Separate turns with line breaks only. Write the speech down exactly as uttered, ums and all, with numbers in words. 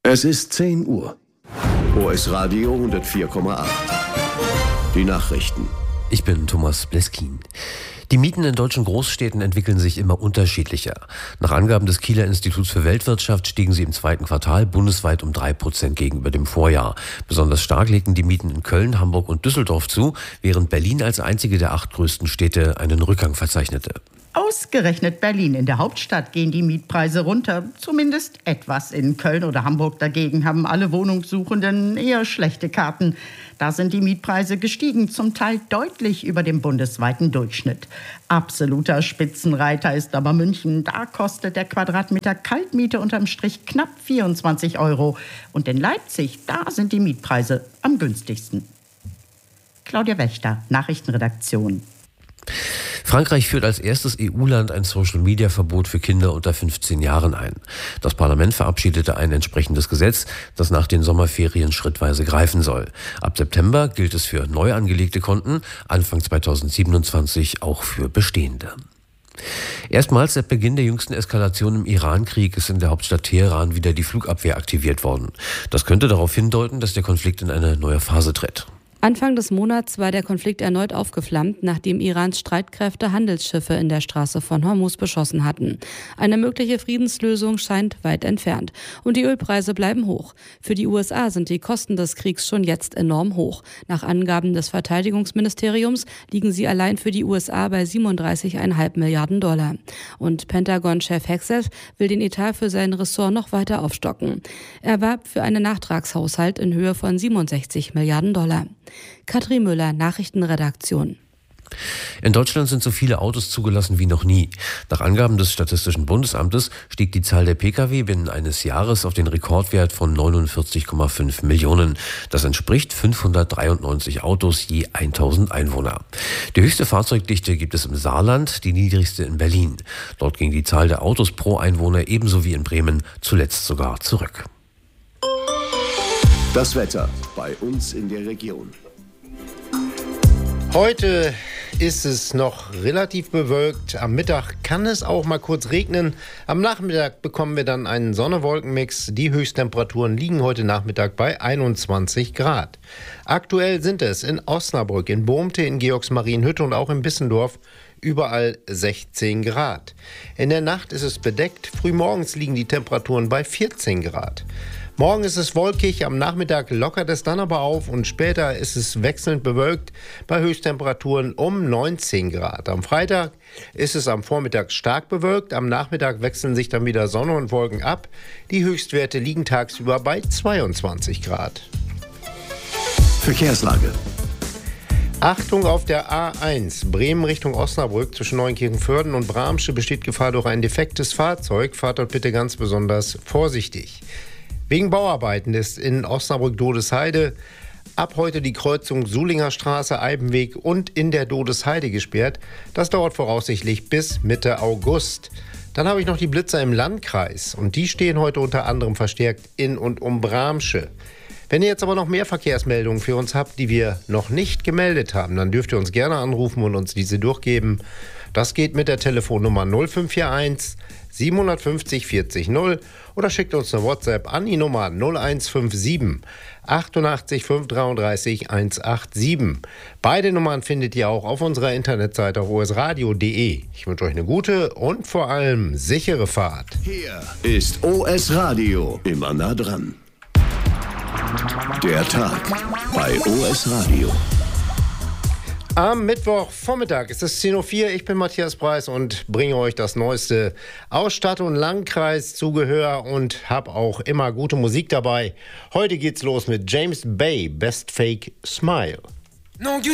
Es ist zehn Uhr. O S Radio hundertvier Komma acht. Die Nachrichten.
Ich bin Thomas Bleskin. Die Mieten in deutschen Großstädten entwickeln sich immer unterschiedlicher. Nach Angaben des Kieler Instituts für Weltwirtschaft stiegen sie im zweiten Quartal bundesweit um drei Prozent gegenüber dem Vorjahr. Besonders stark legten die Mieten in Köln, Hamburg und Düsseldorf zu, während Berlin als einzige der acht größten Städte einen Rückgang verzeichnete.
Ausgerechnet Berlin, in der Hauptstadt, gehen die Mietpreise runter. Zumindest etwas. In Köln oder Hamburg dagegen haben alle Wohnungssuchenden eher schlechte Karten. Da sind die Mietpreise gestiegen, zum Teil deutlich über dem bundesweiten Durchschnitt. Absoluter Spitzenreiter ist aber München. Da kostet der Quadratmeter Kaltmiete unterm Strich knapp vierundzwanzig Euro. Und in Leipzig, da sind die Mietpreise am günstigsten. Claudia Wächter, Nachrichtenredaktion.
Frankreich führt als erstes E U-Land ein Social-Media-Verbot für Kinder unter fünfzehn Jahren ein. Das Parlament verabschiedete ein entsprechendes Gesetz, das nach den Sommerferien schrittweise greifen soll. Ab September gilt es für neu angelegte Konten, Anfang zweitausendsiebenundzwanzig auch für bestehende. Erstmals seit Beginn der jüngsten Eskalation im Iran-Krieg ist in der Hauptstadt Teheran wieder die Flugabwehr aktiviert worden. Das könnte darauf hindeuten, dass der Konflikt in eine neue Phase tritt.
Anfang des Monats war der Konflikt erneut aufgeflammt, nachdem Irans Streitkräfte Handelsschiffe in der Straße von Hormuz beschossen hatten. Eine mögliche Friedenslösung scheint weit entfernt. Und die Ölpreise bleiben hoch. Für die U S A sind die Kosten des Kriegs schon jetzt enorm hoch. Nach Angaben des Verteidigungsministeriums liegen sie allein für die U S A bei siebenunddreißig Komma fünf Milliarden Dollar. Und Pentagon-Chef Hegseth will den Etat für sein Ressort noch weiter aufstocken. Er warb für einen Nachtragshaushalt in Höhe von siebenundsechzig Milliarden Dollar. Katrin Müller, Nachrichtenredaktion.
In Deutschland sind so viele Autos zugelassen wie noch nie. Nach Angaben des Statistischen Bundesamtes stieg die Zahl der Pkw binnen eines Jahres auf den Rekordwert von neunundvierzig Komma fünf Millionen. Das entspricht fünfhundertdreiundneunzig Autos je tausend Einwohner. Die höchste Fahrzeugdichte gibt es im Saarland, die niedrigste in Berlin. Dort ging die Zahl der Autos pro Einwohner ebenso wie in Bremen zuletzt sogar zurück.
Das Wetter bei uns in der Region.
Heute ist es noch relativ bewölkt. Am Mittag kann es auch mal kurz regnen. Am Nachmittag bekommen wir dann einen Sonne-Wolken-Mix. Die Höchsttemperaturen liegen heute Nachmittag bei einundzwanzig Grad. Aktuell sind es in Osnabrück, in Bohmte, in Georgsmarienhütte und auch in Bissendorf überall sechzehn Grad. In der Nacht ist es bedeckt. Frühmorgens liegen die Temperaturen bei vierzehn Grad. Morgen ist es wolkig, am Nachmittag lockert es dann aber auf und später ist es wechselnd bewölkt bei Höchsttemperaturen um neunzehn Grad. Am Freitag ist es am Vormittag stark bewölkt, am Nachmittag wechseln sich dann wieder Sonne und Wolken ab. Die Höchstwerte liegen tagsüber bei zweiundzwanzig Grad.
Verkehrslage.
Achtung auf der A eins, Bremen Richtung Osnabrück zwischen Neunkirchen-Vörden und Bramsche besteht Gefahr durch ein defektes Fahrzeug. Fahrt dort bitte ganz besonders vorsichtig. Wegen Bauarbeiten ist in Osnabrück-Dodesheide ab heute die Kreuzung Sulinger Straße, Eibenweg und in der Dodesheide gesperrt. Das dauert voraussichtlich bis Mitte August. Dann habe ich noch die Blitzer im Landkreis und die stehen heute unter anderem verstärkt in und um Bramsche. Wenn ihr jetzt aber noch mehr Verkehrsmeldungen für uns habt, die wir noch nicht gemeldet haben, dann dürft ihr uns gerne anrufen und uns diese durchgeben. Das geht mit der Telefonnummer null fünf vier eins siebenhundertfünfzig vierzig null oder schickt uns eine WhatsApp an die Nummer null eins fünf sieben achtundachtzig fünf dreiunddreißig hundertsiebenundachtzig. Beide Nummern findet ihr auch auf unserer Internetseite auf o s radio punkt d e. Ich wünsche euch eine gute und vor allem sichere Fahrt.
Hier ist O S Radio, immer nah dran. Der Tag bei O S Radio.
Am Mittwochvormittag ist es zehn Uhr vier. Ich bin Matthias Preis und bringe euch das neueste aus Stadt- und Landkreiszugehör und habe auch immer gute Musik dabei. Heute geht's los mit James Bay, Best Fake Smile.
No, you